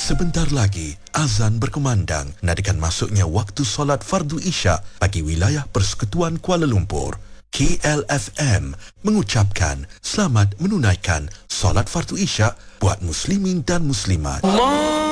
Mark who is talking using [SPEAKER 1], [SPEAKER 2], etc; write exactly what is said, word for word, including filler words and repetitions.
[SPEAKER 1] Sebentar lagi, azan berkumandang nadakan masuknya waktu solat fardu isyak bagi wilayah Persekutuan Kuala Lumpur. K L F M mengucapkan selamat menunaikan solat fardu isyak buat muslimin dan muslimat.